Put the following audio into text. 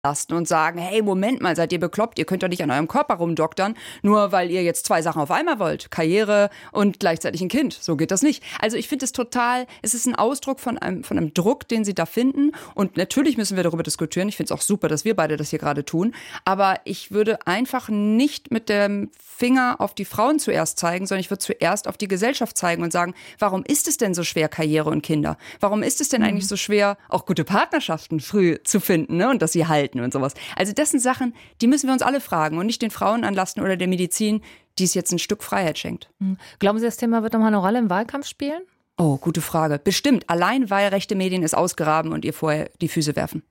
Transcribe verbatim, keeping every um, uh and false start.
lasten und sagen, hey, Moment mal, seid ihr bekloppt, ihr könnt doch nicht an eurem Körper rumdoktern, nur weil ihr jetzt zwei Sachen auf einmal wollt, Karriere und gleichzeitig ein Kind. So geht das nicht. Also ich finde es total, es ist ein Ausdruck von einem, von einem Druck, den sie da finden und natürlich müssen wir darüber diskutieren. Ich finde es auch super, dass wir beide das hier gerade tun, aber ich würde einfach nicht mit dem Finger auf die Frauen zuerst zeigen, sondern ich würde zuerst auf die Gesellschaft zeigen und sagen, warum ist es denn so schwer, Karriere und Kinder? Warum ist es denn eigentlich so schwer, auch gute Partnerschaften früh zu finden, ne? Und dass sie halten und sowas. Also das sind Sachen, die müssen wir uns alle fragen und nicht den Frauen anlasten oder der Medizin, die es jetzt ein Stück Freiheit schenkt. Glauben Sie, das Thema wird nochmal eine Rolle im Wahlkampf spielen? Oh, gute Frage. Bestimmt. Allein, weil rechte Medien es ausgraben und ihr vorher die Füße werfen.